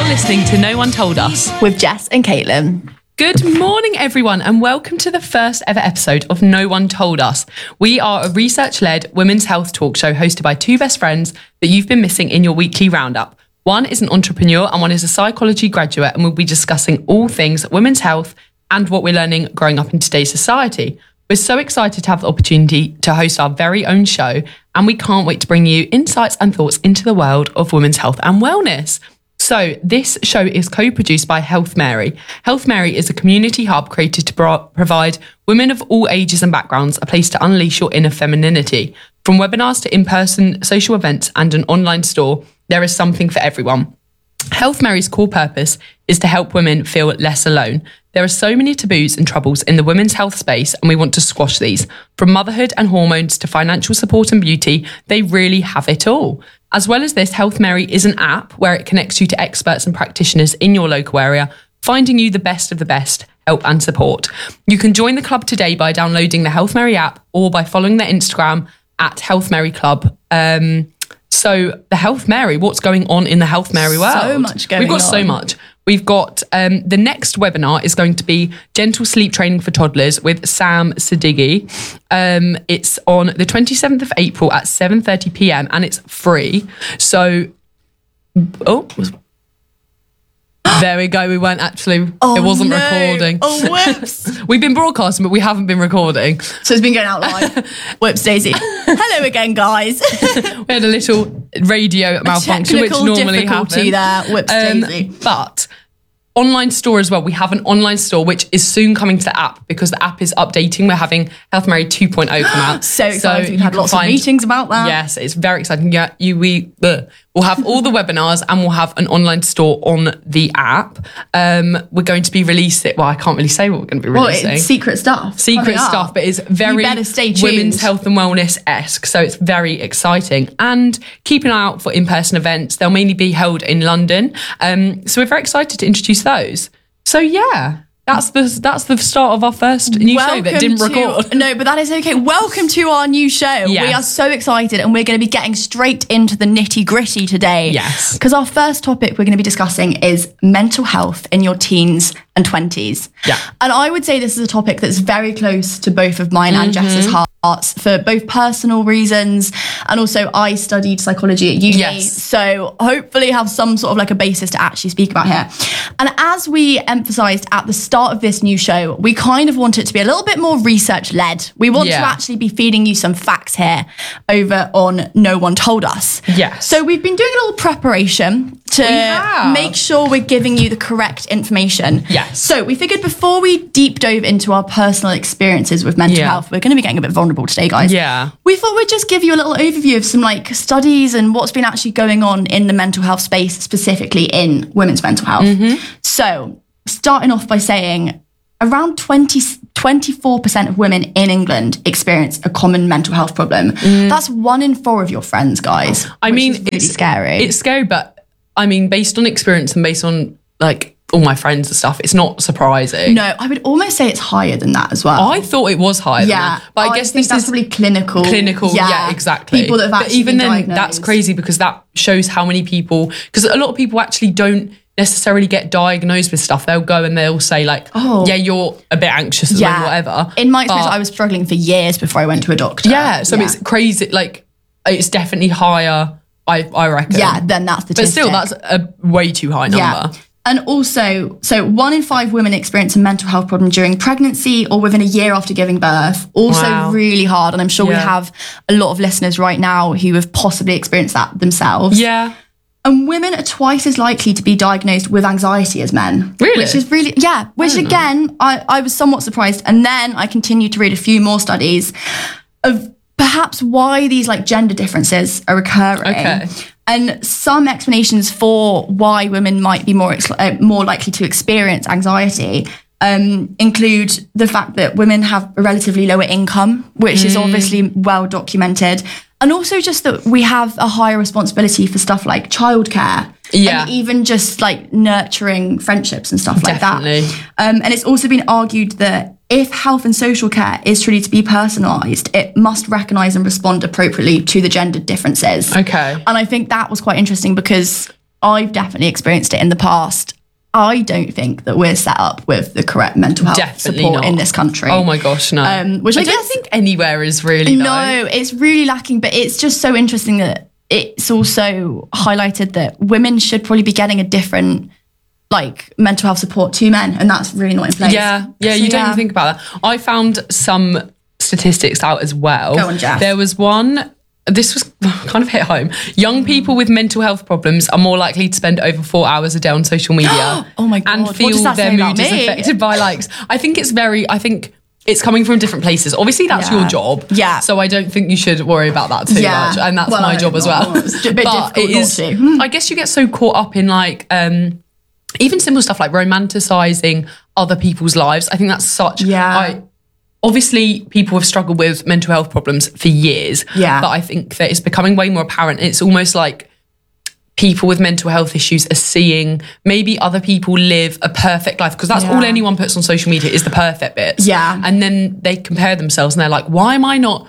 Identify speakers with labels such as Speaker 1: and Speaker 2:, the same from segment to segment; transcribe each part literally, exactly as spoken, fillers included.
Speaker 1: listening to No One Told Us
Speaker 2: with Jess and Caitlin.
Speaker 1: Good morning, everyone, and welcome to the first ever episode of No One Told Us. We are a research-led women's health talk show hosted by two best friends that you've been missing in your weekly roundup. One is an entrepreneur and one is a psychology graduate, and we'll be discussing all things women's health and what we're learning growing up in today's society. We're so excited to have the opportunity to host our very own show, and we can't wait to bring you insights and thoughts into the world of women's health and wellness. So this show is co-produced by Health Mary. Health Mary is a community hub created to pro- provide women of all ages and backgrounds a place to unleash your inner femininity. From webinars to in-person social events and an online store, there is something for everyone. Health Mary's core purpose is to help women feel less alone. There are so many taboos and troubles in the women's health space, and we want to squash these. From motherhood and hormones to financial support and beauty, they really have it all. As well as this, Health Mary is an app where it connects you to experts and practitioners in your local area, finding you the best of the best help and support. You can join the club today by downloading the Health Mary app or by following their Instagram at Health Mary Club. Um, so the Health Mary, what's going on in the Health Mary world?
Speaker 2: So much going on.
Speaker 1: We've got
Speaker 2: on.
Speaker 1: so much. We've got um, the next webinar is going to be Gentle Sleep Training for Toddlers with Sam Sadeghi. Um, it's on the twenty-seventh of April at seven thirty p.m. and it's free. So, oh, there we go. We weren't actually,
Speaker 2: oh,
Speaker 1: it wasn't
Speaker 2: no.
Speaker 1: recording.
Speaker 2: Oh, whoops.
Speaker 1: We've been broadcasting, but we haven't been recording.
Speaker 2: So it's been going out live. Whoops, Daisy. Hello again, guys.
Speaker 1: We had a little radio malfunction, which normally happens.
Speaker 2: there. Whoops,
Speaker 1: Um,
Speaker 2: Daisy.
Speaker 1: but online store as well. We have an online store which is soon coming to the app because the app is updating. We're having Health Mary two point oh come out.
Speaker 2: So excited.
Speaker 1: So
Speaker 2: We've had
Speaker 1: you
Speaker 2: lots
Speaker 1: can
Speaker 2: of
Speaker 1: find-
Speaker 2: meetings about that.
Speaker 1: Yes, it's very exciting. Yeah, you we uh, we'll have all the webinars and we'll have an online store on the app. Um, we're going to be releasing. Well, I can't really say what we're going to be
Speaker 2: Well,
Speaker 1: releasing.
Speaker 2: it's secret stuff.
Speaker 1: Secret
Speaker 2: coming
Speaker 1: stuff,
Speaker 2: up.
Speaker 1: but it's very
Speaker 2: You better stay tuned.
Speaker 1: women's health and wellness-esque, so it's very exciting. And keep an eye out for in-person events. They'll mainly be held in London. Um, so we're very excited to introduce those. So yeah, that's the that's the start of our first new show that didn't
Speaker 2: to,
Speaker 1: record.
Speaker 2: No, but that is okay. Welcome to our new show.
Speaker 1: Yes.
Speaker 2: We are so excited and we're going to be getting straight into the nitty gritty today.
Speaker 1: Yes.
Speaker 2: Because our first topic we're going to be discussing is mental health in your teens and twenties.
Speaker 1: Yeah.
Speaker 2: And I would say this is a topic that's very close to both of mine and Jess's hearts for both personal reasons, and also I studied psychology at uni,
Speaker 1: Yes.
Speaker 2: so hopefully have some sort of like a basis to actually speak about here. And as we emphasised at the start of this new show, we kind of want it to be a little bit more research led. We want
Speaker 1: Yeah.
Speaker 2: to actually be feeding you some facts here over on No One Told Us.
Speaker 1: Yes.
Speaker 2: So we've been doing a little preparation to
Speaker 1: We have.
Speaker 2: make sure we're giving you the correct information.
Speaker 1: Yes.
Speaker 2: So we figured before we deep dove into our personal experiences with mental
Speaker 1: Yeah.
Speaker 2: health, we're going to be getting a bit vulnerable today, guys.
Speaker 1: Yeah.
Speaker 2: We thought we'd just give you a little overview of some like studies and what's been actually going on in the mental health space, specifically in women's mental health.
Speaker 1: Mm-hmm.
Speaker 2: So starting off by saying around twenty, twenty-four percent of women in England experience a common mental health problem. That's one in four of your friends, guys.
Speaker 1: Mm. I
Speaker 2: which
Speaker 1: mean,
Speaker 2: is really
Speaker 1: it's
Speaker 2: scary.
Speaker 1: It's scary, but I mean, based on experience and based on like all my friends and stuff, it's not surprising.
Speaker 2: no, I would almost say it's higher than that as well.
Speaker 1: I thought it was higher
Speaker 2: yeah,
Speaker 1: than that. But I guess
Speaker 2: think
Speaker 1: this
Speaker 2: that's
Speaker 1: is
Speaker 2: probably clinical.
Speaker 1: clinical. Yeah, exactly.
Speaker 2: People that have
Speaker 1: but
Speaker 2: actually
Speaker 1: even
Speaker 2: been
Speaker 1: then,
Speaker 2: diagnosed.
Speaker 1: that's crazy because that shows how many people, because a lot of people actually don't necessarily get diagnosed with stuff. They'll go and they'll say like,
Speaker 2: Oh.
Speaker 1: yeah, you're a bit anxious
Speaker 2: Yeah.
Speaker 1: and whatever.
Speaker 2: In my experience,
Speaker 1: But-
Speaker 2: I was struggling for years before I went to a doctor.
Speaker 1: Yeah, so it's crazy. Like, it's definitely higher, I, I reckon.
Speaker 2: Yeah, then that's the
Speaker 1: But still, that's a way too high number.
Speaker 2: Yeah. And also, so one in five women experience a mental health problem during pregnancy or within a year after giving birth. Also
Speaker 1: Wow.
Speaker 2: really hard. And I'm sure we
Speaker 1: Yeah.
Speaker 2: have a lot of listeners right now who have possibly experienced that themselves.
Speaker 1: Yeah.
Speaker 2: And women are twice as likely to be diagnosed with anxiety as men.
Speaker 1: Really?
Speaker 2: Which is really, yeah, which again, I, I was somewhat surprised. And then I continued to read a few more studies of perhaps why these like gender differences are occurring.
Speaker 1: Okay.
Speaker 2: And some explanations for why women might be more ex- uh, more likely to experience anxiety um, include the fact that women have a relatively lower income, which is obviously well documented. And also just that we have a higher responsibility for stuff like childcare.
Speaker 1: Yeah.
Speaker 2: And even just like nurturing friendships and stuff like
Speaker 1: Definitely.
Speaker 2: that. Um, and it's also been argued that if health and social care is truly to be personalised, it must recognise and respond appropriately to the gender differences.
Speaker 1: Okay.
Speaker 2: And I think that was quite interesting because I've definitely experienced it in the past. I don't think that we're set up with the correct mental health
Speaker 1: Definitely
Speaker 2: support
Speaker 1: not.
Speaker 2: in this country.
Speaker 1: Oh my gosh, no.
Speaker 2: Um, which I,
Speaker 1: I don't
Speaker 2: guess
Speaker 1: think anywhere is really though.
Speaker 2: no, it's really lacking. But it's just so interesting that it's also highlighted that women should probably be getting a different like mental health support to men, and that's really not in place.
Speaker 1: Yeah, yeah,
Speaker 2: So,
Speaker 1: you don't
Speaker 2: yeah.
Speaker 1: even think about that. I found some statistics out as well.
Speaker 2: Go on, Jeff.
Speaker 1: There was one, this was kind of hit home. Young people with mental health problems are more likely to spend over four hours a day on social media.
Speaker 2: Oh my God,
Speaker 1: And
Speaker 2: what
Speaker 1: feel
Speaker 2: does that
Speaker 1: their
Speaker 2: say about
Speaker 1: mood is
Speaker 2: me?
Speaker 1: affected by likes. I think it's very, I think it's coming from different places. Obviously, that's
Speaker 2: Yeah.
Speaker 1: your job.
Speaker 2: Yeah.
Speaker 1: So I don't think you should worry about that too
Speaker 2: Yeah.
Speaker 1: much. And that's
Speaker 2: Well,
Speaker 1: my
Speaker 2: I
Speaker 1: job
Speaker 2: hope
Speaker 1: as
Speaker 2: not.
Speaker 1: well.
Speaker 2: It's a bit
Speaker 1: But
Speaker 2: difficult
Speaker 1: it
Speaker 2: not
Speaker 1: is,
Speaker 2: to.
Speaker 1: I guess you get so caught up in like, um, even simple stuff like romanticizing other people's lives. I think that's such,
Speaker 2: Yeah.
Speaker 1: I, obviously people have struggled with mental health problems for years.
Speaker 2: Yeah.
Speaker 1: But I think that it's becoming way more apparent. It's almost like people with mental health issues are seeing maybe other people live a perfect life, because that's
Speaker 2: Yeah.
Speaker 1: all anyone puts on social media is the perfect bits.
Speaker 2: Yeah.
Speaker 1: And then they compare themselves and they're like, why am I not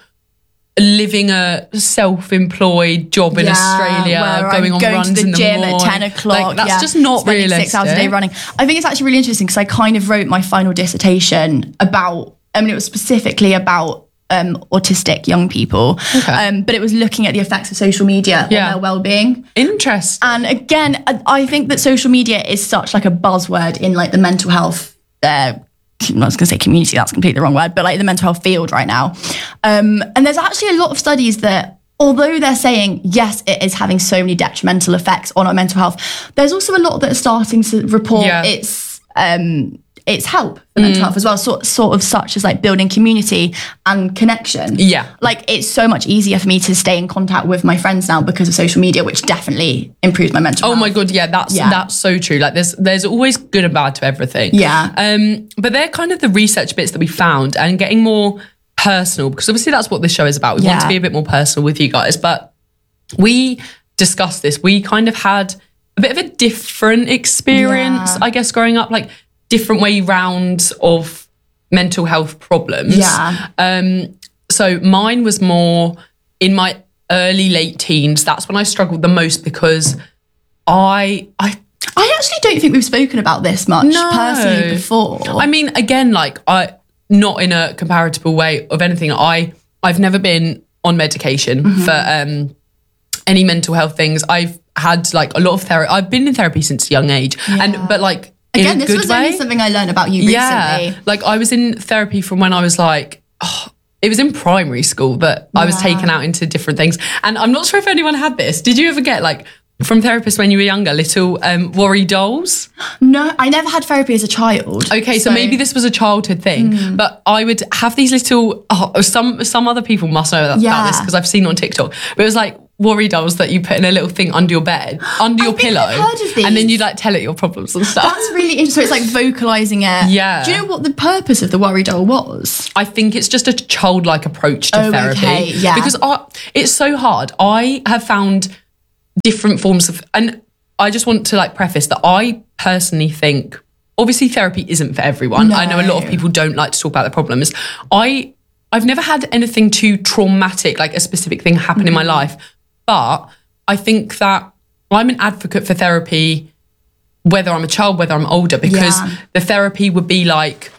Speaker 1: living a self-employed job in
Speaker 2: Yeah,
Speaker 1: Australia,
Speaker 2: where
Speaker 1: going
Speaker 2: I'm
Speaker 1: on
Speaker 2: going
Speaker 1: runs
Speaker 2: to the
Speaker 1: in the
Speaker 2: gym
Speaker 1: morning?
Speaker 2: at ten o'clock.
Speaker 1: Like, that's
Speaker 2: yeah,
Speaker 1: just not
Speaker 2: spending
Speaker 1: realistic.
Speaker 2: Six hours a day running. I think it's actually really interesting because I kind of wrote my final dissertation about. I mean, it was specifically about um, autistic young people,
Speaker 1: Okay.
Speaker 2: um, but it was looking at the effects of social media
Speaker 1: Yeah.
Speaker 2: on their well-being.
Speaker 1: Interesting.
Speaker 2: And again, I- I think that social media is such like a buzzword in like the mental health. Uh, I was going to say community, that's completely the wrong word, but like the mental health field right now. Um, and there's actually a lot of studies that, although they're saying, yes, it is having so many detrimental effects on our mental health, there's also a lot that are starting to report
Speaker 1: Yeah.
Speaker 2: its um, its help for mental health as well, sort, sort of such as like building community and connection.
Speaker 1: Yeah.
Speaker 2: Like it's so much easier for me to stay in contact with my friends now because of social media, which definitely improves my mental
Speaker 1: Oh
Speaker 2: health.
Speaker 1: my god, yeah, that's
Speaker 2: Yeah.
Speaker 1: that's so true. Like there's there's always good and bad to everything.
Speaker 2: Yeah.
Speaker 1: Um, but they're kind of the research bits that we found and getting more personal, because obviously that's what this show is about. We want
Speaker 2: Yeah.
Speaker 1: to be a bit more personal with you guys. But we discussed this. We kind of had a bit of a different experience,
Speaker 2: Yeah.
Speaker 1: I guess, growing up, like different way rounds of mental health problems.
Speaker 2: Yeah.
Speaker 1: Um, so mine was more in my early late teens. That's when I struggled the most because I I
Speaker 2: I actually don't think we've spoken about this much
Speaker 1: No.
Speaker 2: personally before.
Speaker 1: I mean, again, like I not in a comparable way of anything. I I've never been on medication
Speaker 2: Mm-hmm.
Speaker 1: for um any mental health things. I've had like a lot of therapy. I've been in therapy since a young age, and but like in
Speaker 2: Again,
Speaker 1: a
Speaker 2: this
Speaker 1: good
Speaker 2: was
Speaker 1: way.
Speaker 2: only something I learned about you recently.
Speaker 1: Yeah, like I was in therapy from when I was like, oh, it was in primary school that I was
Speaker 2: Yeah.
Speaker 1: taken out into different things. And I'm not sure if anyone had this. Did you ever get like from therapists when you were younger, little um, worry dolls?
Speaker 2: No, I never had therapy as a child.
Speaker 1: Okay, so, maybe this was a childhood thing,
Speaker 2: Hmm.
Speaker 1: but I would have these little. Oh, some some other people must know about
Speaker 2: Yeah.
Speaker 1: this because I've seen it on TikTok. But it was like worry dolls that you put in a little thing under your bed, under your
Speaker 2: think
Speaker 1: pillow,
Speaker 2: I've heard of these.
Speaker 1: and then you like tell it your problems and stuff.
Speaker 2: That's really interesting. So it's like vocalizing it.
Speaker 1: Yeah.
Speaker 2: Do you know what the purpose of the worry doll was?
Speaker 1: I think it's just a childlike approach to
Speaker 2: Oh,
Speaker 1: therapy.
Speaker 2: okay, yeah.
Speaker 1: Because I, it's so hard. I have found different forms of, and I just want to like preface that I personally think, obviously therapy isn't for everyone.
Speaker 2: No.
Speaker 1: I know a lot of people don't like to talk about their problems. I, I've never had anything too traumatic, like a specific thing happen in my life, but I think that I'm an advocate for therapy, whether I'm a child, whether I'm older, because
Speaker 2: Yeah.
Speaker 1: the therapy would be like,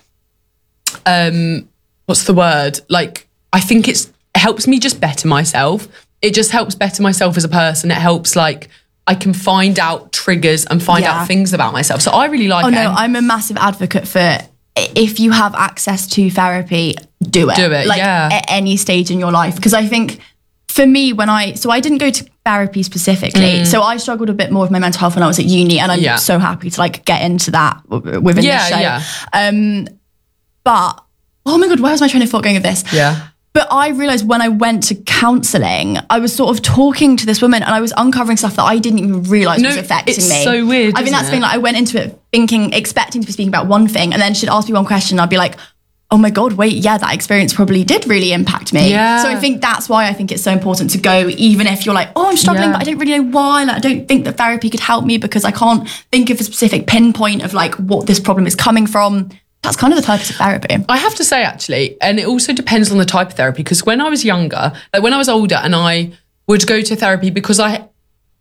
Speaker 1: um, what's the word? Like, I think it's it helps me just better myself. It just helps better myself as a person. It helps like I can find out triggers and find
Speaker 2: Yeah.
Speaker 1: out things about myself. So I really like
Speaker 2: Oh
Speaker 1: it.
Speaker 2: no,
Speaker 1: And
Speaker 2: I'm a massive advocate for if you have access to therapy, do it.
Speaker 1: Do it,
Speaker 2: Like
Speaker 1: yeah.
Speaker 2: at any stage in your life. Because I think for me, when I, so I didn't go to therapy specifically. So I struggled a bit more with my mental health when I was at uni. And I'm
Speaker 1: Mm. Yeah.
Speaker 2: so happy to like get into that w- within
Speaker 1: Yeah,
Speaker 2: this show.
Speaker 1: yeah.
Speaker 2: Um, but, oh my God, where was my train of thought going with this?
Speaker 1: yeah.
Speaker 2: But I realized when I went to counselling, I was sort of talking to this woman and I was uncovering stuff that I didn't even realize
Speaker 1: No,
Speaker 2: was affecting
Speaker 1: it's
Speaker 2: me.
Speaker 1: so weird,
Speaker 2: I mean,
Speaker 1: isn't
Speaker 2: that's the
Speaker 1: it?
Speaker 2: thing. Like, I went into it thinking, expecting to be speaking about one thing, and then she'd ask me one question, and I'd be like, "Oh my God, wait, yeah, that experience probably did really impact me."
Speaker 1: Yeah.
Speaker 2: So I think that's why I think it's so important to go, even if you're like, "Oh, I'm struggling,
Speaker 1: Yeah.
Speaker 2: but I don't really know why." Like, I don't think that therapy could help me because I can't think of a specific pinpoint of like what this problem is coming from. That's kind of the purpose of therapy.
Speaker 1: I have to say, actually, and it also depends on the type of therapy, because when I was younger, like when I was older and I would go to therapy because I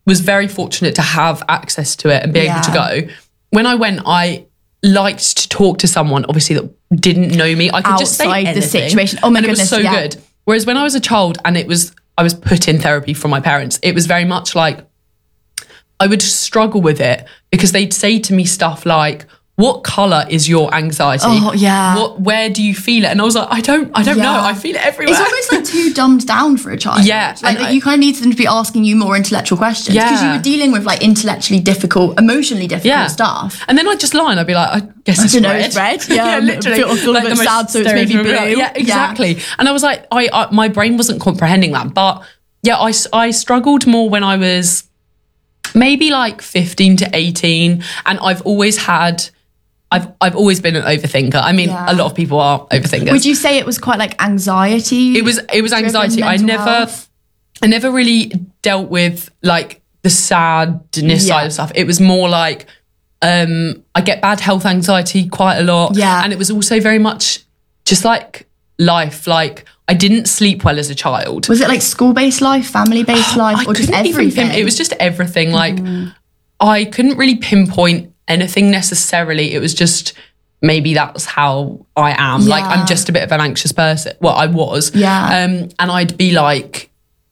Speaker 1: was very fortunate to have access to it and be
Speaker 2: Yeah.
Speaker 1: able to go. When I went, I liked to talk to someone, obviously, that didn't know me. I could just say
Speaker 2: Outside the
Speaker 1: anything.
Speaker 2: situation. Oh my
Speaker 1: and
Speaker 2: goodness,
Speaker 1: it was so
Speaker 2: yeah.
Speaker 1: good. Whereas when I was a child and it was, I was put in therapy from my parents, it was very much like, I would struggle with it because they'd say to me stuff like, what colour is your anxiety?
Speaker 2: Oh, yeah.
Speaker 1: What, where do you feel it? And I was like, I don't, I don't
Speaker 2: Yeah.
Speaker 1: know. I feel it everywhere.
Speaker 2: It's almost like too dumbed down for a child.
Speaker 1: Yeah,
Speaker 2: Like
Speaker 1: and
Speaker 2: that
Speaker 1: I-
Speaker 2: you kind of need them to be asking you more intellectual questions. Because you
Speaker 1: Yeah.
Speaker 2: were dealing with like intellectually difficult, emotionally difficult
Speaker 1: yeah.
Speaker 2: stuff.
Speaker 1: And then I'd just lie and I'd be like, I guess it's
Speaker 2: don't know,
Speaker 1: red.
Speaker 2: it's red. Yeah,
Speaker 1: literally.
Speaker 2: I feel- I feel a bit
Speaker 1: the most
Speaker 2: sad, so it's maybe
Speaker 1: stereotypical-
Speaker 2: blue.
Speaker 1: Yeah, exactly. And I was like, I, I my brain wasn't comprehending that. But yeah, I, s- I struggled more when I was maybe like fifteen to eighteen. And I've always had, I've I've always been an overthinker. I mean,
Speaker 2: Yeah.
Speaker 1: a lot of people are overthinkers.
Speaker 2: Would you say it was quite like anxiety?
Speaker 1: It was it was
Speaker 2: driven
Speaker 1: anxiety. I
Speaker 2: mental
Speaker 1: never
Speaker 2: health?
Speaker 1: I never really dealt with like the sadness
Speaker 2: Yeah.
Speaker 1: side of stuff. It was more like um I get bad health anxiety quite a lot.
Speaker 2: Yeah.
Speaker 1: And it was also very much just like life. Like I didn't sleep well as a child.
Speaker 2: Was it like school-based life, family-based life,
Speaker 1: I
Speaker 2: or just
Speaker 1: couldn't even
Speaker 2: everything?
Speaker 1: pin- it was just everything. Like I couldn't really pinpoint anything necessarily. It was just maybe that's how I am. Like
Speaker 2: Yeah.
Speaker 1: I'm just a bit of an anxious person. Well, I was.
Speaker 2: Yeah.
Speaker 1: Um, and I'd be like,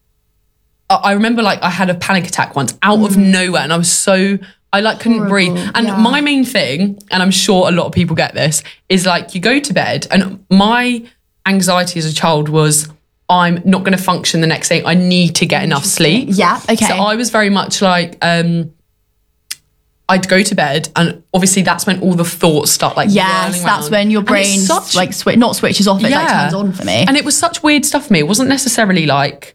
Speaker 1: I I remember like I had a panic attack once out of nowhere, and I was so I like couldn't breathe.
Speaker 2: Horrible,
Speaker 1: And
Speaker 2: yeah.
Speaker 1: my main thing, and I'm sure a lot of people get this, is like you go to bed, and my anxiety as a child was I'm not going to function the next day. I need to get enough sleep.
Speaker 2: Yeah, okay.
Speaker 1: So I was very much like, um, I'd go to bed, and obviously that's when all the thoughts start like
Speaker 2: Yes,
Speaker 1: whirling
Speaker 2: that's
Speaker 1: around.
Speaker 2: when your
Speaker 1: And it's
Speaker 2: brain
Speaker 1: such-
Speaker 2: like swi- not switches off, it like turns on for me.
Speaker 1: And it was such weird stuff for me. It wasn't necessarily like,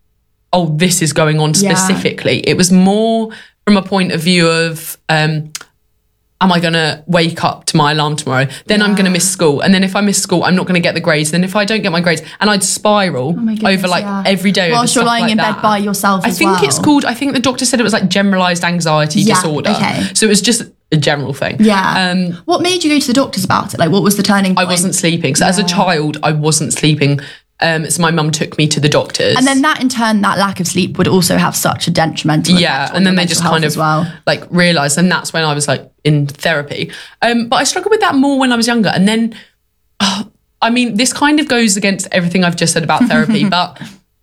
Speaker 1: oh, this is going on
Speaker 2: Yeah.
Speaker 1: specifically. It was more from a point of view of, um, am I going to wake up to my alarm tomorrow? Then I'm going to miss school. And then if I miss school, I'm not going to get the grades. Then if I don't get my grades, and I'd spiral
Speaker 2: my goodness,
Speaker 1: over like
Speaker 2: yeah.
Speaker 1: every day.
Speaker 2: Whilst
Speaker 1: over
Speaker 2: you're
Speaker 1: stuff
Speaker 2: lying
Speaker 1: like
Speaker 2: in bed
Speaker 1: that.
Speaker 2: by yourself
Speaker 1: I
Speaker 2: as
Speaker 1: think
Speaker 2: well.
Speaker 1: it's called, I think the doctor said it was like generalized anxiety
Speaker 2: Yeah,
Speaker 1: disorder.
Speaker 2: okay.
Speaker 1: So it was just a general thing.
Speaker 2: Yeah.
Speaker 1: Um,
Speaker 2: What made you go to the doctors about it? Like, what was the turning
Speaker 1: I
Speaker 2: point?
Speaker 1: wasn't sleeping. So as a child, I wasn't sleeping. Um, so my mum took me to the doctors.
Speaker 2: And then that in turn, that lack of sleep would also have such a detrimental effect
Speaker 1: yeah,
Speaker 2: on
Speaker 1: and then
Speaker 2: your
Speaker 1: they
Speaker 2: mental
Speaker 1: just
Speaker 2: health
Speaker 1: kind of
Speaker 2: as well.
Speaker 1: like realized, and that's when I was like in therapy. Um, but I struggled with that more when I was younger. And then, oh, I mean, this kind of goes against everything I've just said about therapy, but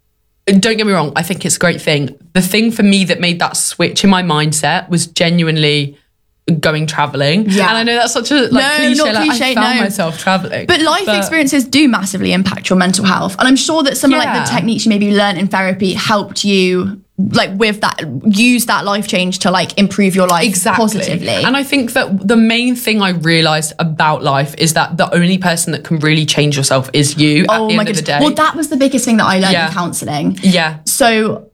Speaker 1: don't get me wrong, I think it's a great thing. The thing for me that made that switch in my mindset was genuinely going traveling.
Speaker 2: Yeah.
Speaker 1: And I know that's such a like
Speaker 2: No,
Speaker 1: cliche,
Speaker 2: not
Speaker 1: like
Speaker 2: cliche,
Speaker 1: I found
Speaker 2: no.
Speaker 1: myself traveling.
Speaker 2: But life experiences do massively impact your mental health. And I'm sure that some of like
Speaker 1: Yeah.
Speaker 2: the techniques you maybe learned in therapy helped you like with that, use that life change to like improve your life
Speaker 1: Exactly.
Speaker 2: positively.
Speaker 1: And I think that the main thing I realized about life is that the only person that can really change yourself is you at
Speaker 2: oh
Speaker 1: the
Speaker 2: my
Speaker 1: end of
Speaker 2: goodness.
Speaker 1: the day.
Speaker 2: Well, that was the biggest thing that I learned
Speaker 1: Yeah.
Speaker 2: in counselling.
Speaker 1: yeah.
Speaker 2: So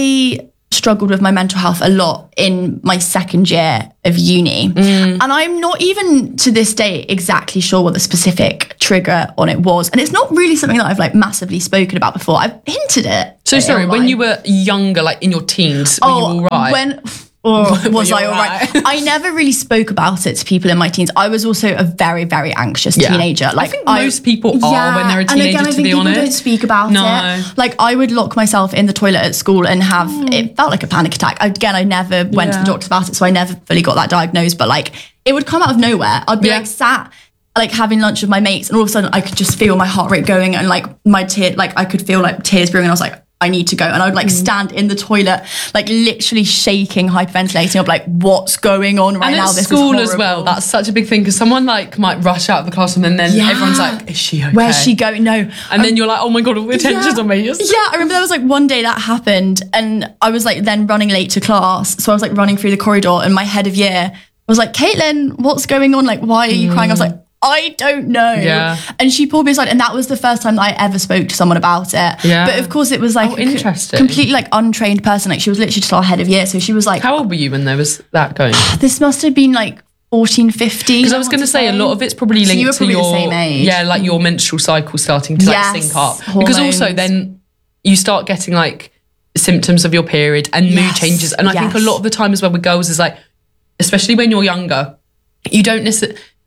Speaker 2: I struggled with my mental health a lot in my second year of uni.
Speaker 1: Mm.
Speaker 2: And I'm not even to this day exactly sure what the specific trigger on it was. And it's not really something that I've like massively spoken about before. I've hinted it.
Speaker 1: So sorry, when you were younger, like in your teens, were you all right?
Speaker 2: Oh, When or was
Speaker 1: you
Speaker 2: I
Speaker 1: all
Speaker 2: all right?
Speaker 1: right?
Speaker 2: I never really spoke about it to people in my teens. I was also a very, very anxious
Speaker 1: Yeah.
Speaker 2: teenager. Like
Speaker 1: I think most people are when they're a
Speaker 2: and
Speaker 1: teenager,
Speaker 2: again, I
Speaker 1: to
Speaker 2: think
Speaker 1: be
Speaker 2: people
Speaker 1: honest.
Speaker 2: don't speak about
Speaker 1: No.
Speaker 2: it. Like I would lock myself in the toilet at school and have it felt like a panic attack. Again, I never went to
Speaker 1: Yeah.
Speaker 2: the doctor about it, so I never fully got that diagnosed. But like it would come out of nowhere. I'd be
Speaker 1: Yeah.
Speaker 2: like sat like having lunch with my mates, and all of a sudden I could just feel my heart rate going and like my tear, like I could feel like tears brewing, and I was like, I need to go. And I would like stand in the toilet, like literally shaking, hyperventilating, of like, what's going on right
Speaker 1: and
Speaker 2: now?
Speaker 1: at
Speaker 2: This
Speaker 1: school
Speaker 2: is
Speaker 1: as well,
Speaker 2: horrible.
Speaker 1: that's such a big thing because someone like might rush out of the classroom and then
Speaker 2: Yeah.
Speaker 1: everyone's like, is she okay?
Speaker 2: Where's she going? No.
Speaker 1: And then you're like, oh my God, all the attention's
Speaker 2: yeah.
Speaker 1: on me.
Speaker 2: Yeah, I remember there was like one day that happened and I was like then running late to class. So I was like running through the corridor and my head of year was like, Caitlin, what's going on? Like, why are you crying? I was like, I don't know.
Speaker 1: Yeah.
Speaker 2: And she pulled me aside, and that was the first time that I ever spoke to someone about it.
Speaker 1: Yeah.
Speaker 2: But of course it was like
Speaker 1: Oh,
Speaker 2: a co-
Speaker 1: interesting.
Speaker 2: completely like untrained person. Like she was literally just our head of year. So she was like,
Speaker 1: How old were you when there was that going?
Speaker 2: this must have been like fourteen, fifteen.
Speaker 1: Because I was going to say a lot of it's probably
Speaker 2: So
Speaker 1: linked
Speaker 2: you were
Speaker 1: to
Speaker 2: probably the
Speaker 1: your
Speaker 2: same age.
Speaker 1: yeah, like your menstrual cycle starting to like
Speaker 2: Yes,
Speaker 1: sync up. Because also
Speaker 2: hormones.
Speaker 1: then you start getting like symptoms of your period and mood
Speaker 2: Yes,
Speaker 1: changes. And I think a
Speaker 2: yes.
Speaker 1: lot of the time as well with girls is like, especially when you're younger, you don't necessarily.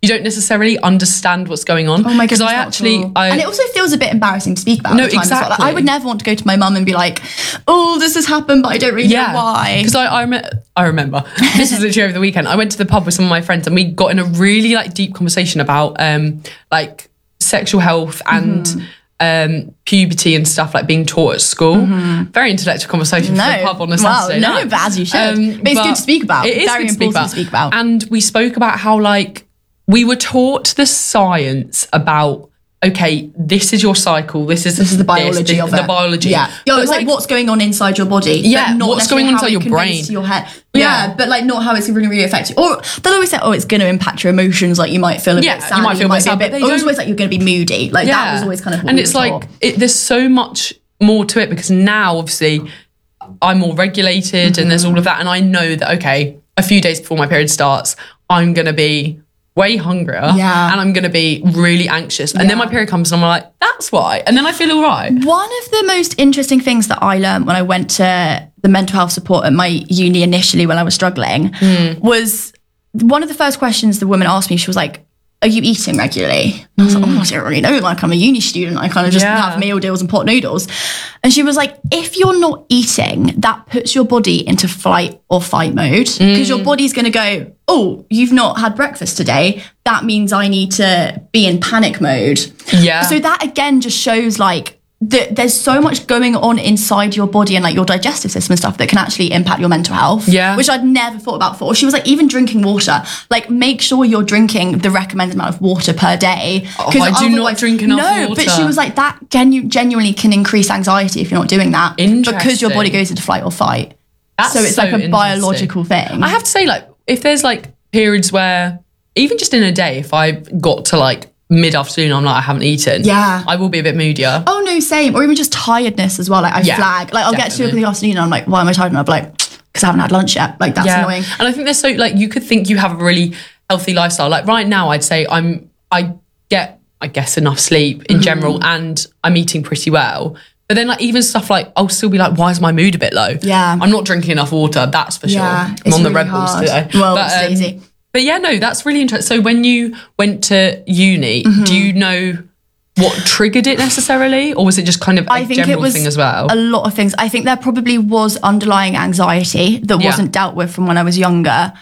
Speaker 1: you don't necessarily understand what's going on.
Speaker 2: Oh my goodness,
Speaker 1: I
Speaker 2: not
Speaker 1: actually,
Speaker 2: at all.
Speaker 1: I,
Speaker 2: and it also feels a bit embarrassing to speak about.
Speaker 1: No,
Speaker 2: at the time as well. Like,
Speaker 1: exactly.
Speaker 2: I would never want to go to my mum and be like, "Oh, this has happened, but I don't really know why."
Speaker 1: Because I, I, rem- I remember this was literally over the weekend. I went to the pub with some of my friends and we got in a really like deep conversation about um like sexual health and
Speaker 2: Mm-hmm.
Speaker 1: um puberty and stuff like being taught at school.
Speaker 2: Mm-hmm.
Speaker 1: Very intellectual conversation
Speaker 2: No,
Speaker 1: for the pub on a
Speaker 2: well,
Speaker 1: Saturday
Speaker 2: no,
Speaker 1: night.
Speaker 2: but as you should. But it's good to speak about.
Speaker 1: It is
Speaker 2: Very
Speaker 1: good to speak
Speaker 2: important
Speaker 1: about.
Speaker 2: to speak about.
Speaker 1: And we spoke about how like we were taught the science about. Okay, this is your cycle. This is
Speaker 2: This is the biology
Speaker 1: this,
Speaker 2: of
Speaker 1: the
Speaker 2: it.
Speaker 1: biology.
Speaker 2: Yeah. Yo,
Speaker 1: But,
Speaker 2: it's like, what's going on inside your body.
Speaker 1: Yeah,
Speaker 2: but not
Speaker 1: what's going on
Speaker 2: necessarily
Speaker 1: inside
Speaker 2: how
Speaker 1: your
Speaker 2: it conveys
Speaker 1: brain.
Speaker 2: to your head. Yeah,
Speaker 1: Yeah.
Speaker 2: but like not how it's going to really affect you. Or they'll always say, oh, it's going to impact your emotions. Like you might feel a
Speaker 1: Yeah,
Speaker 2: bit sad.
Speaker 1: you might feel a bit sad,
Speaker 2: be a
Speaker 1: but they
Speaker 2: bit. It was
Speaker 1: don't-
Speaker 2: always like you're going to be moody. Like that was always kind of what
Speaker 1: and
Speaker 2: we
Speaker 1: it's
Speaker 2: were
Speaker 1: like
Speaker 2: taught.
Speaker 1: it, there's so much more to it because now obviously I'm more regulated and there's all of that, and I know that okay, a few days before my period starts, I'm gonna be way hungrier,
Speaker 2: Yeah.
Speaker 1: and I'm gonna be really anxious, and then
Speaker 2: Yeah.
Speaker 1: my period comes and I'm like, that's why, and then I feel all right.
Speaker 2: One of the most interesting things that I learned when I went to the mental health support at my uni initially when I was struggling was one of the first questions the woman asked me, she was like, are you eating regularly? And I was like, oh, I don't really know. Like, I'm a uni student. I kind of just
Speaker 1: Yeah.
Speaker 2: have meal deals and pot noodles. And she was like, if you're not eating, that puts your body into flight or fight mode because your body's going to go, oh, you've not had breakfast today. That means I need to be in panic mode.
Speaker 1: Yeah.
Speaker 2: So that again just shows like that there's so much going on inside your body and like your digestive system and stuff that can actually impact your mental health.
Speaker 1: Yeah.
Speaker 2: Which I'd never thought about before. She was like, even drinking water, like make sure you're drinking the recommended amount of water per day.
Speaker 1: Oh, I do not
Speaker 2: otherwise-
Speaker 1: drink enough
Speaker 2: no,
Speaker 1: water.
Speaker 2: but she was like, that genu- genuinely can increase anxiety if you're not doing that. Because your body
Speaker 1: Interesting.
Speaker 2: goes into flight or fight.
Speaker 1: That's
Speaker 2: so it's
Speaker 1: so
Speaker 2: like a
Speaker 1: interesting.
Speaker 2: biological thing.
Speaker 1: I have to say, like, if there's like periods where even just in a day, if I got to like mid-afternoon, I'm like, I haven't eaten.
Speaker 2: Yeah.
Speaker 1: I will be a bit moodier.
Speaker 2: Oh no, same. Or even just tiredness as well. Like I
Speaker 1: Yeah,
Speaker 2: flag. Like I'll get to two o'clock in
Speaker 1: definitely.
Speaker 2: the afternoon and I'm like, why am I tired? And I'm like, because I haven't had lunch yet. Like that's annoying.
Speaker 1: And I think there's so like you could think you have a really healthy lifestyle. Like right now, I'd say I'm I get I guess enough sleep in
Speaker 2: Mm-hmm.
Speaker 1: general, and I'm eating pretty well. But then like even stuff like I'll still be like, why is my mood a bit low?
Speaker 2: Yeah.
Speaker 1: I'm not drinking enough water. That's for
Speaker 2: Yeah,
Speaker 1: sure. I'm
Speaker 2: it's
Speaker 1: on the
Speaker 2: really
Speaker 1: Red Bulls
Speaker 2: hard.
Speaker 1: today.
Speaker 2: Well,
Speaker 1: but,
Speaker 2: it's lazy.
Speaker 1: But yeah, no, that's really interesting. So when you went to uni,
Speaker 2: Mm-hmm.
Speaker 1: do you know what triggered it necessarily, or was it just kind of a
Speaker 2: I think
Speaker 1: general
Speaker 2: it was
Speaker 1: thing as well?
Speaker 2: a lot of things. I think there probably was underlying anxiety that
Speaker 1: Yeah.
Speaker 2: wasn't dealt with from when I was younger.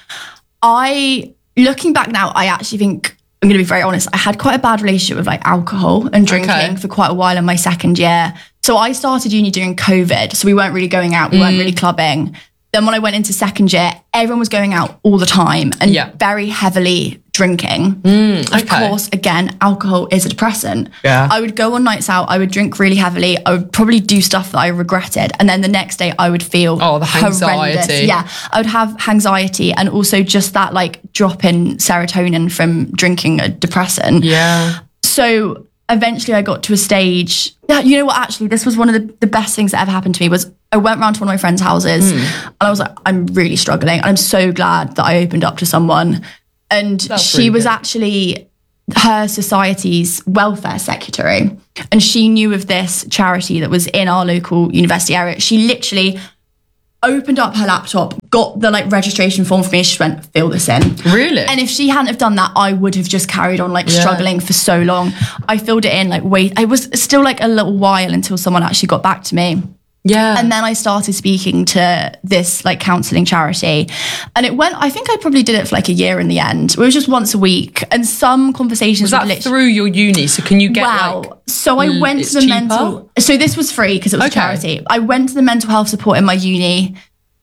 Speaker 2: I, looking back now, I actually think, I'm going to be very honest, I had quite a bad relationship with like alcohol and drinking
Speaker 1: Okay.
Speaker 2: for quite a while in my second year. So I started uni during COVID. So we weren't really going out. We weren't
Speaker 1: Mm.
Speaker 2: really clubbing. Then when I went into second year, everyone was going out all the time and
Speaker 1: Yeah.
Speaker 2: very heavily drinking. Of
Speaker 1: okay.
Speaker 2: course, again, alcohol is a depressant.
Speaker 1: Yeah.
Speaker 2: I would go on nights out. I would drink really heavily. I would probably do stuff that I regretted. And then the next day I would feel
Speaker 1: Oh, the
Speaker 2: horrendous.
Speaker 1: anxiety.
Speaker 2: Yeah. I would have anxiety and also just that like drop in serotonin from drinking a depressant.
Speaker 1: yeah.
Speaker 2: So eventually I got to a stage. Yeah, you know what? Actually, this was one of the, the best things that ever happened to me was I went round to one of my friends' houses and I was like, I'm really struggling. And I'm so glad that I opened up to someone. And
Speaker 1: That's
Speaker 2: she
Speaker 1: really
Speaker 2: was
Speaker 1: good.
Speaker 2: actually her society's welfare secretary. And she knew of this charity that was in our local university area. She literally opened up her laptop, got the like registration form for me. She went, fill this in.
Speaker 1: Really?
Speaker 2: And if she hadn't have done that, I would have just carried on like
Speaker 1: Yeah.
Speaker 2: struggling for so long. I filled it in like wait, it was still like a little while until someone actually got back to me.
Speaker 1: yeah.
Speaker 2: And then I started speaking to this like counselling charity. And it went, I think I probably did it for like a year in the end. It was just once a week. And some conversations
Speaker 1: was that
Speaker 2: would literally-
Speaker 1: through your uni? So can you get
Speaker 2: Wow.
Speaker 1: like
Speaker 2: so I
Speaker 1: l-
Speaker 2: went
Speaker 1: it's
Speaker 2: to the
Speaker 1: cheaper?
Speaker 2: mental. So this was free because it was
Speaker 1: Okay.
Speaker 2: a charity. I went to the mental health support in my uni.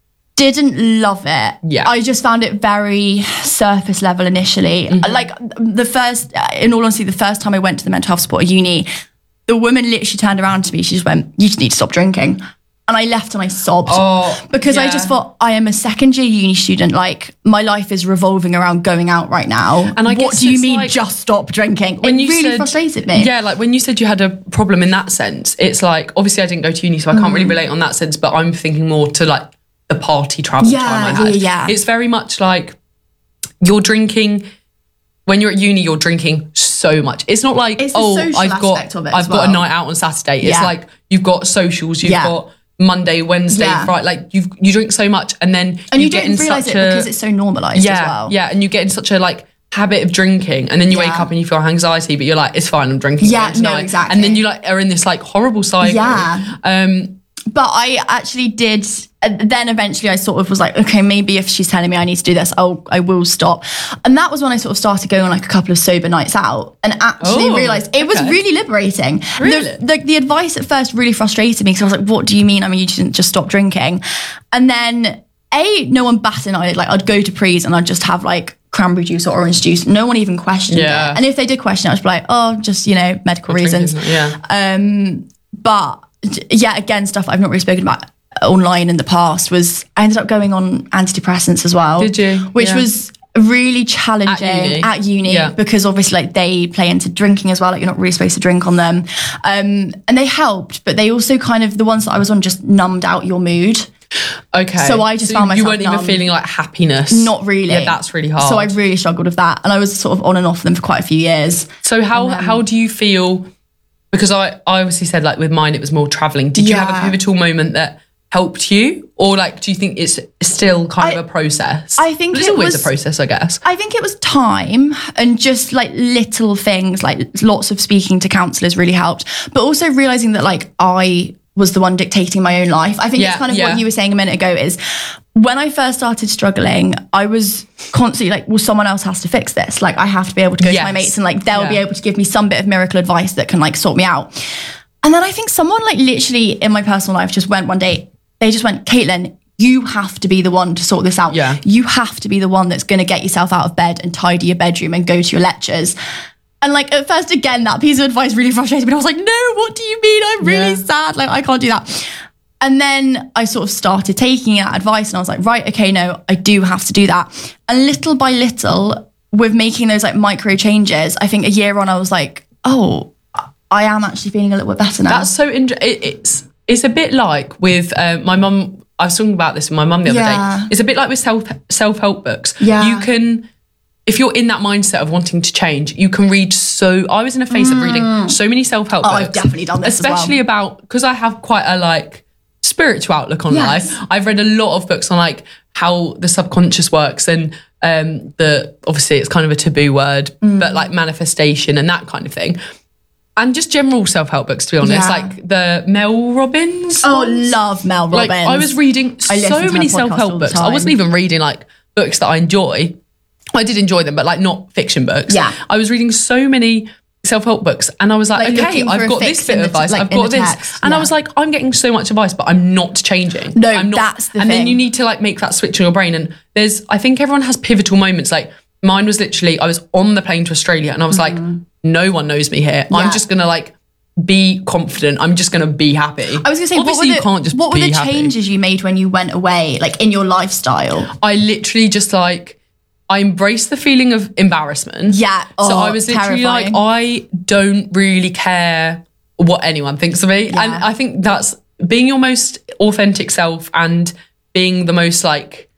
Speaker 2: Didn't love it.
Speaker 1: Yeah.
Speaker 2: I just found it very surface level initially.
Speaker 1: Mm-hmm.
Speaker 2: Like the first, in all honesty, the first time I went to the mental health support at uni, the woman literally turned around to me. She just went, "You just need to stop drinking." And I left and I sobbed
Speaker 1: Oh,
Speaker 2: because I
Speaker 1: yeah.
Speaker 2: just thought, I am a second year uni student. Like my life is revolving around going out right now.
Speaker 1: And I
Speaker 2: what
Speaker 1: guess
Speaker 2: do you
Speaker 1: it's
Speaker 2: mean
Speaker 1: like-
Speaker 2: just stop drinking?
Speaker 1: when
Speaker 2: it
Speaker 1: you
Speaker 2: really
Speaker 1: said,
Speaker 2: frustrated me.
Speaker 1: Yeah, like when you said you had a problem in that sense, it's like obviously I didn't go to uni, so I can't really
Speaker 2: Mm.
Speaker 1: relate on that sense. But I'm thinking more to like the party travel
Speaker 2: Yeah,
Speaker 1: time I had.
Speaker 2: yeah, yeah.
Speaker 1: It's very much like you're drinking. When you're at uni, you're drinking so much. It's not like
Speaker 2: It's the
Speaker 1: oh,
Speaker 2: social
Speaker 1: I've got
Speaker 2: aspect of it
Speaker 1: I've
Speaker 2: as
Speaker 1: got a
Speaker 2: well.
Speaker 1: night out on Saturday. It's
Speaker 2: Yeah.
Speaker 1: like you've got socials, you've
Speaker 2: Yeah.
Speaker 1: got Monday, Wednesday,
Speaker 2: Yeah.
Speaker 1: Friday. Like you you drink so much, and then
Speaker 2: And you,
Speaker 1: get
Speaker 2: don't
Speaker 1: in
Speaker 2: realise
Speaker 1: such
Speaker 2: it
Speaker 1: a
Speaker 2: because it's so normalised
Speaker 1: yeah
Speaker 2: as well.
Speaker 1: yeah, and you get in such a like habit of drinking, and then you
Speaker 2: Yeah.
Speaker 1: wake up and you feel anxiety, but you're like, it's fine, I'm drinking
Speaker 2: Yeah,
Speaker 1: again
Speaker 2: no,
Speaker 1: tonight.
Speaker 2: exactly.
Speaker 1: And then you like are in this like horrible cycle.
Speaker 2: Yeah.
Speaker 1: Um,
Speaker 2: But I actually did. And then eventually I sort of was like, okay, maybe if she's telling me I need to do this, I'll, I will stop. And that was when I sort of started going on like a couple of sober nights out and actually
Speaker 1: Oh,
Speaker 2: realised it was
Speaker 1: okay.
Speaker 2: really liberating.
Speaker 1: Really?
Speaker 2: The, the, the advice at first really frustrated me because I was like, what do you mean? I mean, you didn't just stop drinking. And then A, no one batted an eyelid. Like I'd go to Prees and I'd just have like cranberry juice or orange juice. No one even questioned
Speaker 1: Yeah.
Speaker 2: it. And if they did question it, I was like, oh, just, you know, medical reasons.
Speaker 1: Yeah.
Speaker 2: Um, but yeah, again, stuff I've not really spoken about online in the past was I ended up going on antidepressants as well.
Speaker 1: Did you?
Speaker 2: Which
Speaker 1: Yeah.
Speaker 2: was really challenging
Speaker 1: At uni.
Speaker 2: at uni
Speaker 1: Yeah.
Speaker 2: because obviously like they play into drinking as well. Like you're not really supposed to drink on them. Um, and they helped, but they also kind of, the ones that I was on just numbed out your mood.
Speaker 1: Okay.
Speaker 2: So I just found
Speaker 1: you
Speaker 2: myself
Speaker 1: weren't even
Speaker 2: numb.
Speaker 1: feeling like happiness.
Speaker 2: Not really.
Speaker 1: Yeah, that's really hard.
Speaker 2: So I really struggled with that. And I was sort of on and off them for quite a few years.
Speaker 1: So how how do you feel? Because I, I obviously said like with mine it was more traveling. Did you have a
Speaker 2: Yeah.
Speaker 1: pivotal moment that helped you, or like do you think it's still kind
Speaker 2: I-
Speaker 1: of a process?
Speaker 2: I think
Speaker 1: it's
Speaker 2: it
Speaker 1: always
Speaker 2: was-
Speaker 1: a process, I guess.
Speaker 2: I think it was time and just like little things, like lots of speaking to counsellors really helped, but also realising that like I was the one dictating my own life. I think
Speaker 1: Yeah,
Speaker 2: it's kind of
Speaker 1: yeah.
Speaker 2: what you were saying a minute ago is when I first started struggling, I was constantly like, well, someone else has to fix this. Like I have to be able to go
Speaker 1: Yes.
Speaker 2: to my mates and like they'll
Speaker 1: Yeah.
Speaker 2: be able to give me some bit of miracle advice that can like sort me out. And then I think someone like literally in my personal life just went one day, they just went, Caitlin, you have to be the one to sort this out.
Speaker 1: Yeah.
Speaker 2: You have to be the one that's going to get yourself out of bed and tidy your bedroom and go to your lectures. And like at first, again, that piece of advice really frustrated me. I was like, no, what do you mean? I'm really
Speaker 1: Yeah.
Speaker 2: sad. Like I can't do that. And then I sort of started taking that advice and I was like, right, okay, no, I do have to do that. And little by little, with making those like micro changes, I think a year on, I was like, oh, I am actually feeling a little bit better now.
Speaker 1: That's so interesting. It, it's it's a bit like with uh, my mum. I was talking about this with my mum the other
Speaker 2: Yeah.
Speaker 1: day. It's a bit like with self self help books.
Speaker 2: Yeah.
Speaker 1: You can, if you're in that mindset of wanting to change, you can read so. I was in a phase of reading so many self help
Speaker 2: Oh,
Speaker 1: books.
Speaker 2: I've definitely done this as well.
Speaker 1: especially about because I have quite a like spiritual outlook on
Speaker 2: Yes.
Speaker 1: life. I've read a lot of books on like how the subconscious works and um the obviously it's kind of a taboo word,
Speaker 2: Mm.
Speaker 1: but like manifestation and that kind of thing. And just general self-help books, to be honest,
Speaker 2: Yeah.
Speaker 1: like the Mel Robbins.
Speaker 2: oh,
Speaker 1: ones.
Speaker 2: love Mel Robbins.
Speaker 1: Like I was reading
Speaker 2: I listen
Speaker 1: so
Speaker 2: to her
Speaker 1: many
Speaker 2: podcast all
Speaker 1: self-help
Speaker 2: the
Speaker 1: books. I
Speaker 2: time.
Speaker 1: wasn't even reading like books that I enjoy. I did enjoy them, but like not fiction books.
Speaker 2: Yeah.
Speaker 1: I was reading so many self-help books and I was like,
Speaker 2: Like,
Speaker 1: okay,
Speaker 2: looking for
Speaker 1: I've
Speaker 2: a
Speaker 1: got
Speaker 2: fix
Speaker 1: this bit
Speaker 2: in
Speaker 1: of
Speaker 2: the-
Speaker 1: advice,
Speaker 2: like,
Speaker 1: I've
Speaker 2: in
Speaker 1: got
Speaker 2: the
Speaker 1: this.
Speaker 2: text,
Speaker 1: And I
Speaker 2: yeah.
Speaker 1: was like, I'm getting so much advice, but I'm not changing.
Speaker 2: No,
Speaker 1: I'm not.
Speaker 2: that's the
Speaker 1: And then
Speaker 2: thing.
Speaker 1: you need to like make that switch in your brain. And there's, I think everyone has pivotal moments. Like mine was literally, I was on the plane to Australia and I was like, no one knows me here.
Speaker 2: Mm-hmm. Yeah.
Speaker 1: I'm just going to like be confident. I'm just going to be happy.
Speaker 2: I was going to say,
Speaker 1: obviously
Speaker 2: what were the,
Speaker 1: you can't just
Speaker 2: what were
Speaker 1: be
Speaker 2: the
Speaker 1: happy.
Speaker 2: changes you made when you went away, like in your lifestyle?
Speaker 1: I literally just like, I embraced the feeling of embarrassment.
Speaker 2: Yeah.
Speaker 1: so
Speaker 2: Oh,
Speaker 1: I was literally
Speaker 2: terrifying.
Speaker 1: like, I don't really care what anyone thinks of me.
Speaker 2: Yeah.
Speaker 1: And I think that's being your most authentic self and being the most like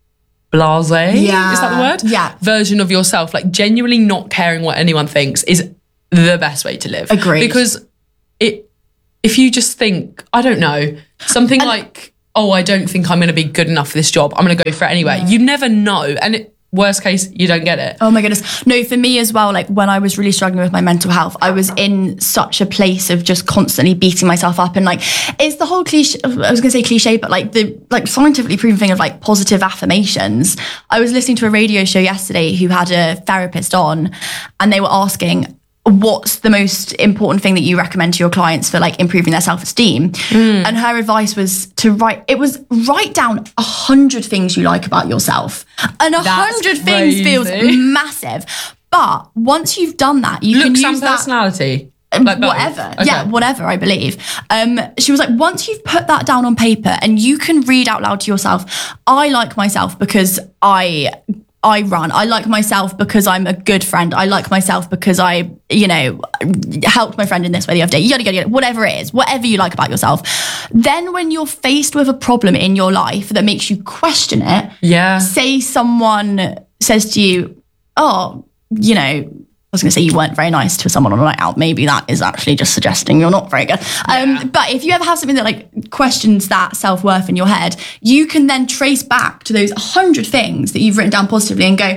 Speaker 1: blasé,
Speaker 2: Yeah.
Speaker 1: is that the word?
Speaker 2: Yeah.
Speaker 1: Version of yourself, like genuinely not caring what anyone thinks is the best way to live.
Speaker 2: Agreed.
Speaker 1: Because it, if you just think, I don't know, something like, oh, I don't think I'm going to be good enough for this job, I'm going to go for it anyway. You never know. And it, worst case, you don't get it.
Speaker 2: Oh my goodness. No, for me as well, like when I was really struggling with my mental health, I was in such a place of just constantly beating myself up. And like, it's the whole cliche, I was going to say cliche, but like the like scientifically proven thing of like positive affirmations. I was listening to a radio show yesterday who had a therapist on and they were asking, what's the most important thing that you recommend to your clients for like improving their self-esteem? Mm. And her advice was to write, it was write down a hundred things you like about yourself. And a hundred things feels
Speaker 1: crazy.
Speaker 2: massive. But once you've done that, you
Speaker 1: Looks
Speaker 2: can
Speaker 1: and
Speaker 2: use that.
Speaker 1: personality. Like both?
Speaker 2: Whatever.
Speaker 1: Okay.
Speaker 2: Yeah, whatever, I believe. Um, she was like, once you've put that down on paper and you can read out loud to yourself, I like myself because I I run. I like myself because I'm a good friend. I like myself because I, you know, helped my friend in this way the other day, yada, yada, yada, whatever it is, whatever you like about yourself. Then when you're faced with a problem in your life that makes you question it,
Speaker 1: Yeah.
Speaker 2: say someone says to you, oh, you know, I was going to say you weren't very nice to someone on a night out. Maybe that is actually just suggesting you're not very good. Um,
Speaker 1: Yeah.
Speaker 2: But if you ever have something that like questions that self-worth in your head, you can then trace back to those hundred things that you've written down positively and go,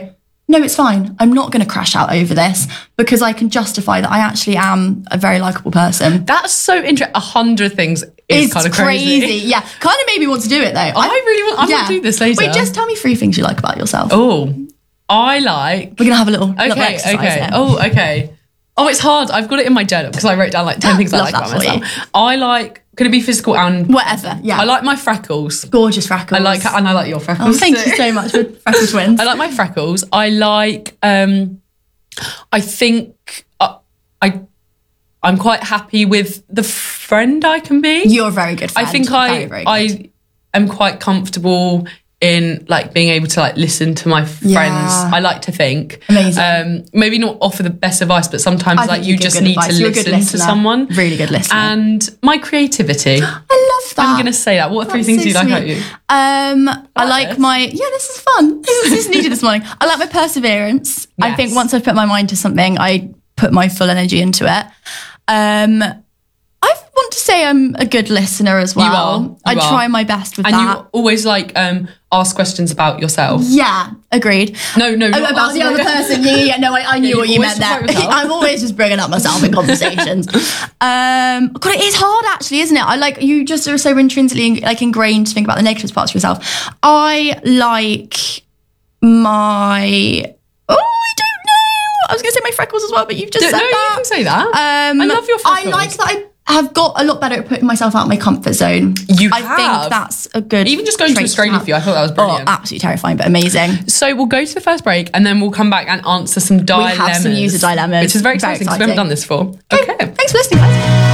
Speaker 2: no, it's fine. I'm not going to crash out over this because I can justify that I actually am a very likable person.
Speaker 1: That's so interesting. A hundred things is
Speaker 2: It's
Speaker 1: kind of crazy.
Speaker 2: crazy. Yeah, kind of made me want to do it though. I,
Speaker 1: I really want. I
Speaker 2: yeah.
Speaker 1: want to do this later.
Speaker 2: Wait, just tell me three things you like about yourself.
Speaker 1: Oh, I like.
Speaker 2: We're going to have a little, little
Speaker 1: Okay,
Speaker 2: exercise
Speaker 1: okay.
Speaker 2: here.
Speaker 1: Oh, okay. Oh, it's hard. I've got it in my journal because I wrote down like ten things I
Speaker 2: Love
Speaker 1: like
Speaker 2: that
Speaker 1: about
Speaker 2: for you.
Speaker 1: myself. I like. Could it be physical and
Speaker 2: Whatever, yeah.
Speaker 1: I like my freckles.
Speaker 2: Gorgeous freckles.
Speaker 1: I like and I like your freckles.
Speaker 2: Oh, thank
Speaker 1: too.
Speaker 2: you so much for freckle twins.
Speaker 1: I like my freckles. I like. Um, I think uh, I. I'm quite happy with the friend I can be.
Speaker 2: You're a very good friend.
Speaker 1: I think
Speaker 2: very,
Speaker 1: I
Speaker 2: very
Speaker 1: I
Speaker 2: good.
Speaker 1: am quite comfortable in like being able to like listen to my friends.
Speaker 2: Yeah.
Speaker 1: I like to think.
Speaker 2: Amazing.
Speaker 1: Um, maybe not offer the best advice, but sometimes
Speaker 2: I
Speaker 1: like
Speaker 2: think
Speaker 1: you
Speaker 2: give
Speaker 1: just
Speaker 2: good
Speaker 1: need
Speaker 2: advice.
Speaker 1: to
Speaker 2: You're a good
Speaker 1: listen to
Speaker 2: listener.
Speaker 1: someone.
Speaker 2: Really good listener.
Speaker 1: And my creativity.
Speaker 2: I love that.
Speaker 1: I'm gonna say that. What three
Speaker 2: That's
Speaker 1: things
Speaker 2: so
Speaker 1: do you like
Speaker 2: sweet.
Speaker 1: about you?
Speaker 2: Um, I
Speaker 1: like
Speaker 2: like
Speaker 1: this.
Speaker 2: my yeah. This is fun. This is, this is needed this morning. I like my perseverance. I
Speaker 1: Yes.
Speaker 2: think once I've put my mind to something, I put my full energy into it. Um, I want to say I'm a good listener as well.
Speaker 1: are, you
Speaker 2: I
Speaker 1: are.
Speaker 2: try my best with
Speaker 1: And
Speaker 2: that.
Speaker 1: you always like um ask questions about yourself.
Speaker 2: Yeah, agreed.
Speaker 1: No, no,
Speaker 2: Oh,
Speaker 1: not
Speaker 2: about the
Speaker 1: asking
Speaker 2: other person. Yeah, yeah, yeah. No, I, I knew
Speaker 1: you
Speaker 2: what you
Speaker 1: always
Speaker 2: meant
Speaker 1: talk
Speaker 2: there.
Speaker 1: about yourself.
Speaker 2: I'm always just bringing up myself in conversations. um, God, it is hard actually, isn't it? I like you just are so intrinsically like ingrained to think about the negative parts of yourself. I like my. Oh, I don't know. I was going to say my freckles as well, but you've just
Speaker 1: No,
Speaker 2: said
Speaker 1: no, you
Speaker 2: that.
Speaker 1: can say that.
Speaker 2: Um,
Speaker 1: I love your
Speaker 2: I
Speaker 1: freckles.
Speaker 2: like that I have got a lot better at putting myself out of my comfort zone.
Speaker 1: You
Speaker 2: I
Speaker 1: have.
Speaker 2: think that's a good.
Speaker 1: Even just going to
Speaker 2: trait
Speaker 1: Australia
Speaker 2: have.
Speaker 1: for you, I thought that was
Speaker 2: Oh,
Speaker 1: brilliant.
Speaker 2: absolutely terrifying, but amazing.
Speaker 1: So we'll go to the first break and then we'll come back and answer some dilemmas.
Speaker 2: have some user dilemmas.
Speaker 1: Which is very
Speaker 2: Very
Speaker 1: exciting because we haven't
Speaker 2: exciting.
Speaker 1: done this before. Okay.
Speaker 2: Thanks for listening, guys.